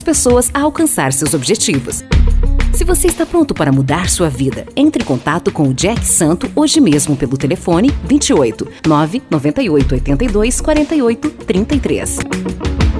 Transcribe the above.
pessoas a alcançar seus objetivos. Se você está pronto para mudar sua vida, entre em contato com o Jack Santo hoje mesmo pelo telefone 28 998 82 48 33.